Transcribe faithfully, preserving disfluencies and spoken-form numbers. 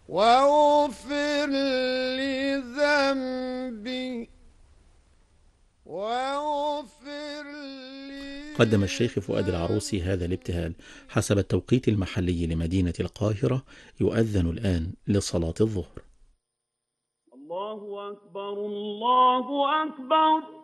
واغفر لي ذنبي واغفر لي. قدم الشيخ فؤاد العروسي هذا الابتهال حسب التوقيت المحلي لمدينة القاهرة. يؤذن الآن لصلاة الظهر. الله أكبر الله أكبر.